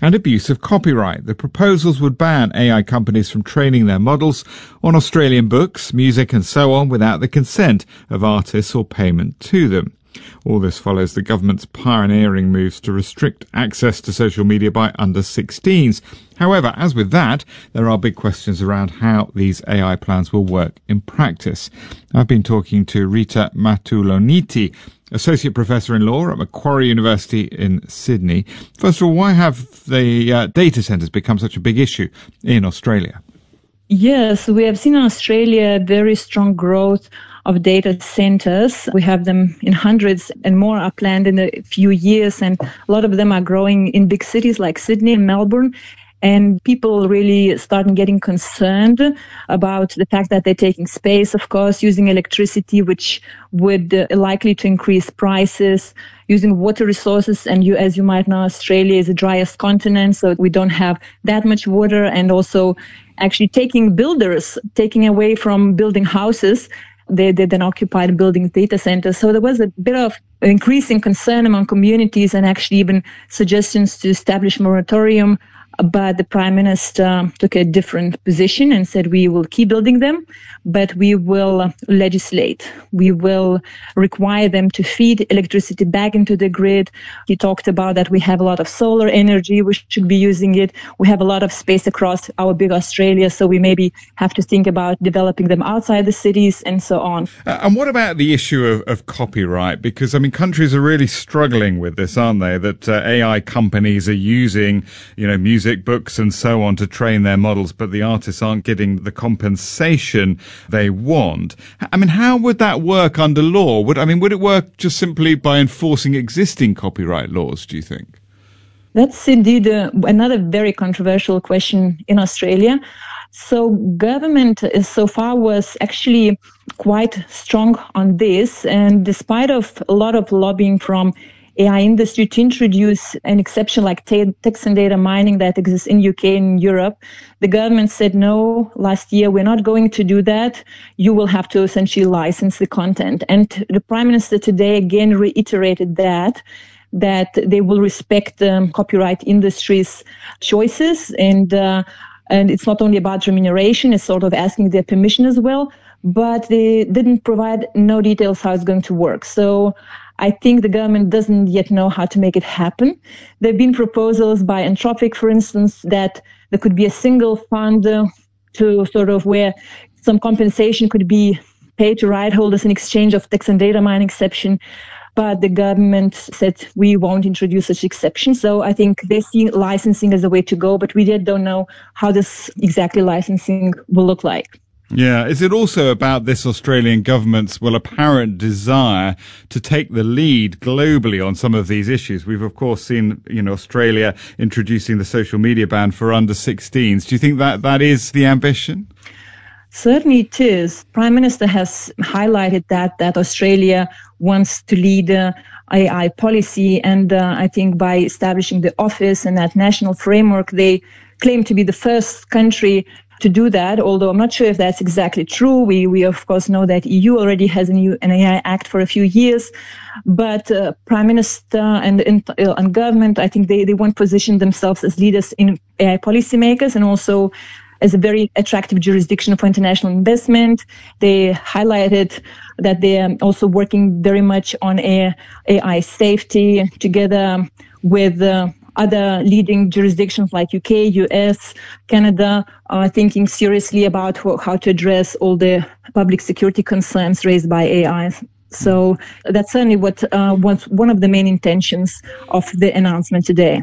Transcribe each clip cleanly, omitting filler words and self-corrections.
and abuse of copyright. The proposals would ban AI companies from training their models on Australian books, music and so on without the consent of artists or payment to them. All this follows the government's pioneering moves to restrict access to social media by under-16s. However, as with that, there are big questions around how these AI plans will work in practice. I've been talking to Rita Matuloniti, Associate Professor in Law at Macquarie University in Sydney. First of all, why have the data centres become such a big issue in Australia? Yes, we have seen in Australia very strong growth of data centers. We have them in hundreds and more are planned in a few years, and a lot of them are growing in big cities like Sydney and Melbourne. And people really starting getting concerned about the fact that they're taking space, of course, using electricity, which would likely to increase prices, using water resources. And as you might know, Australia is the driest continent, so we don't have that much water, and also actually taking away from building houses. They then occupied building data centers. So there was a bit of increasing concern among communities and actually even suggestions to establish a moratorium. But the Prime Minister took a different position and said, we will keep building them, but we will legislate. We will require them to feed electricity back into the grid. He talked about that we have a lot of solar energy. We should be using it. We have a lot of space across our big Australia, so we maybe have to think about developing them outside the cities and so on. And what about the issue of copyright? Because, I mean, countries are really struggling with this, aren't they? That AI companies are using, music, books and so on to train their models, but the artists aren't getting the compensation they want. I mean, how would that work under law? Would it work just simply by enforcing existing copyright laws, do you think? That's indeed another very controversial question in Australia. So government so far was actually quite strong on this, and despite of a lot of lobbying from AI industry to introduce an exception like text and data mining that exists in UK and Europe, the government said no last year, we're not going to do that. You will have to essentially license the content. And the Prime Minister today again reiterated that they will respect the copyright industry's choices, and it's not only about remuneration, it's sort of asking their permission as well, but they didn't provide no details how it's going to work. So I think the government doesn't yet know how to make it happen. There have been proposals by Anthropic, for instance, that there could be a single fund to sort of where some compensation could be paid to right holders in exchange of text and data mining exception. But the government said we won't introduce such exception. So I think they see licensing as a way to go, but we yet don't know how this exactly licensing will look like. Yeah. Is it also about this Australian government's, apparent desire to take the lead globally on some of these issues? We've, of course, seen, Australia introducing the social media ban for under-16s. Do you think that is the ambition? Certainly it is. Prime Minister has highlighted that Australia wants to lead AI policy, and I think by establishing the office and that national framework, they claim to be the first country to do that, although I'm not sure if that's exactly true. We of course know that EU already has an AI Act for a few years, but Prime Minister and government, I think they want to position themselves as leaders in AI policymakers and also as a very attractive jurisdiction for international investment. They highlighted that they are also working very much on AI safety together with other leading jurisdictions like UK, US, Canada, are thinking seriously about how to address all the public security concerns raised by AI. So that's certainly what was one of the main intentions of the announcement today.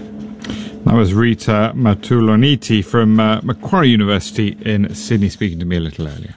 That was Rita Matuloniti from Macquarie University in Sydney speaking to me a little earlier.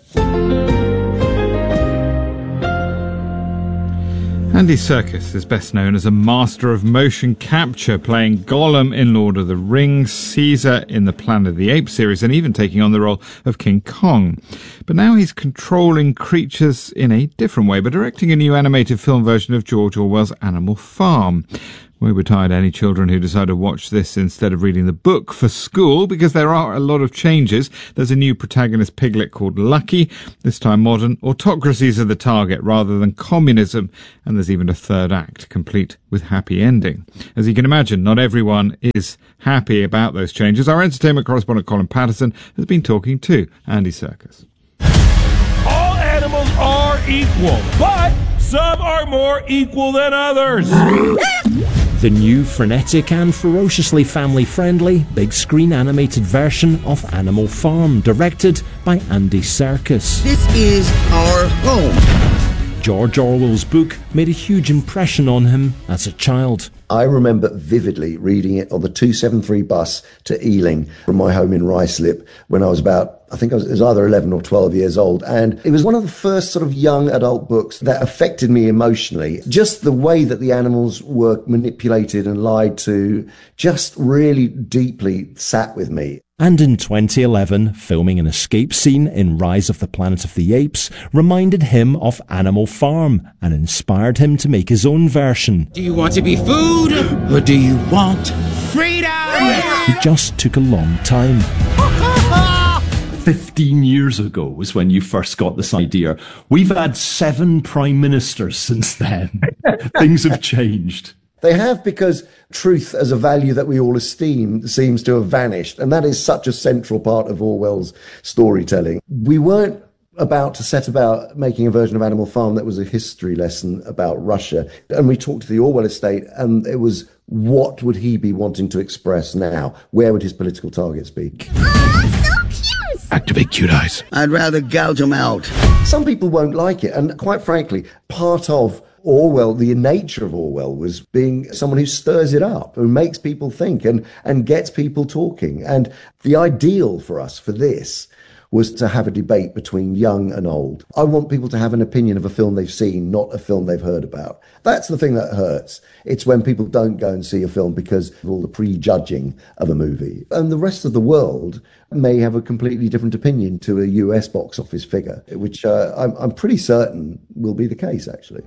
Andy Serkis is best known as a master of motion capture, playing Gollum in Lord of the Rings, Caesar in the Planet of the Apes series, and even taking on the role of King Kong. But now he's controlling creatures in a different way by directing a new animated film version of George Orwell's Animal Farm. We would tired any children who decide to watch this instead of reading the book for school, because there are a lot of changes. There's a new protagonist piglet called Lucky. This time modern autocracies are the target rather than communism, and there's even a third act, complete with happy ending. As you can imagine, not everyone is happy about those changes. Our entertainment correspondent Colin Patterson has been talking to Andy Serkis. All animals are equal, but some are more equal than others. The new frenetic and ferociously family-friendly big-screen animated version of Animal Farm, directed by Andy Serkis. This is our home. George Orwell's book made a huge impression on him as a child. I remember vividly reading it on the 273 bus to Ealing from my home in Ruislip when I was it was either 11 or 12 years old. And it was one of the first sort of young adult books that affected me emotionally. Just the way that the animals were manipulated and lied to just really deeply sat with me. And in 2011, filming an escape scene in Rise of the Planet of the Apes reminded him of Animal Farm and inspired him to make his own version. Do you want to be food or do you want freedom? It just took a long time. 15 years ago was when you first got this idea. We've had 7 prime ministers since then. Things have changed. They have, because truth as a value that we all esteem seems to have vanished. And that is such a central part of Orwell's storytelling. We weren't about to set about making a version of Animal Farm that was a history lesson about Russia. And we talked to the Orwell estate, and it was, what would he be wanting to express now? Where would his political targets be? Oh, so cute! Activate cute eyes. I'd rather gouge them out. Some people won't like it. And quite frankly, part of Orwell, the nature of Orwell, was being someone who stirs it up, who makes people think and gets people talking. And the ideal for us for this was to have a debate between young and old. I want people to have an opinion of a film they've seen, not a film they've heard about. That's the thing that hurts. It's when people don't go and see a film because of all the prejudging of a movie. And the rest of the world may have a completely different opinion to a US box office figure, which I'm pretty certain will be the case, actually.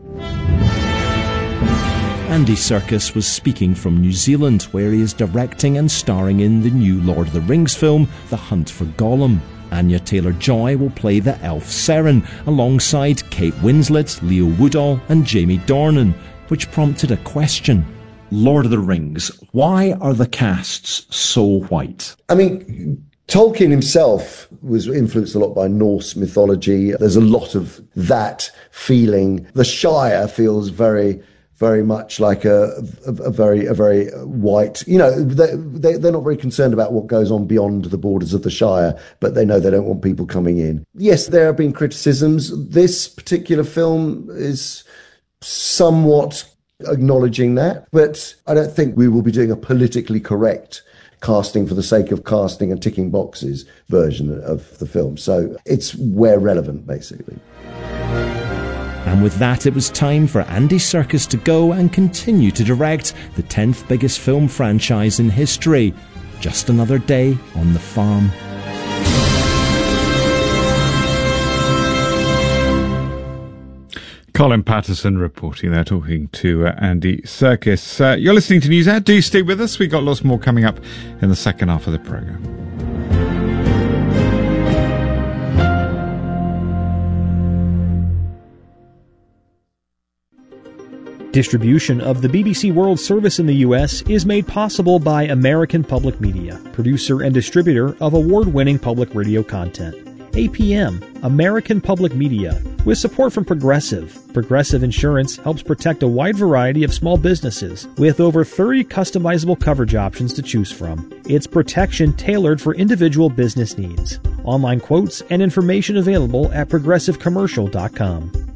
Andy Serkis was speaking from New Zealand, where he is directing and starring in the new Lord of the Rings film, The Hunt for Gollum. Anya Taylor-Joy will play the elf Seren alongside Kate Winslet, Leo Woodall and Jamie Dornan, which prompted a question. Lord of the Rings, why are the casts so white? I mean, Tolkien himself was influenced a lot by Norse mythology. There's a lot of that feeling. The Shire feels very much like a very white, they're not very concerned about what goes on beyond the borders of the Shire, but they know they don't want people coming in. Yes, there have been criticisms. This particular film is somewhat acknowledging that, but I don't think we will be doing a politically correct casting for the sake of casting and ticking boxes version of the film. So it's where relevant, basically. And with that, it was time for Andy Serkis to go and continue to direct the 10th biggest film franchise in history. Just another day on the farm. Colin Patterson reporting there, talking to Andy Serkis. You're listening to NewsHour. Do stay with us. We've got lots more coming up in the second half of the programme. Distribution of the BBC World Service in the U.S. is made possible by American Public Media, producer and distributor of award-winning public radio content. APM, American Public Media, with support from Progressive. Progressive Insurance helps protect a wide variety of small businesses with over 30 customizable coverage options to choose from. It's protection tailored for individual business needs. Online quotes and information available at progressivecommercial.com.